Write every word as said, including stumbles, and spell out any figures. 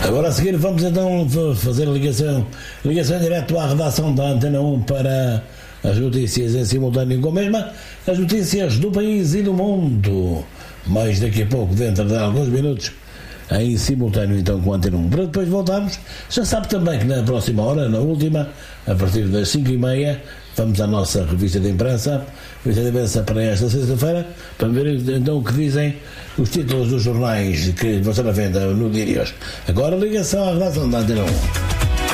Agora a seguir vamos então fazer a ligação, ligação direto à redação da Antena um para as notícias em simultâneo com a mesma, as notícias do país e do mundo. Mais daqui a pouco, dentro de alguns minutos, em simultâneo então com a Antena um. Para depois voltarmos, já sabe também que na próxima hora, na última, a partir das cinco e meia, vamos à nossa revista de imprensa, revista de imprensa para esta sexta-feira, para ver então o que dizem os títulos dos jornais que vão estar à venda no dia de hoje. Agora ligação à redação da Antena um.